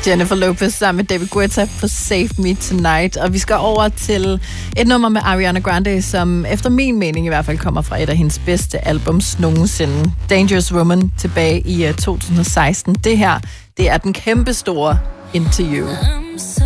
Jennifer Lopez sammen med David Guetta på Save Me Tonight. Og vi skal over til et nummer med Ariana Grande, som efter min mening i hvert fald kommer fra et af hendes bedste albums nogensinde. Dangerous Woman tilbage i 2016. Det her, det er den kæmpe store Into You.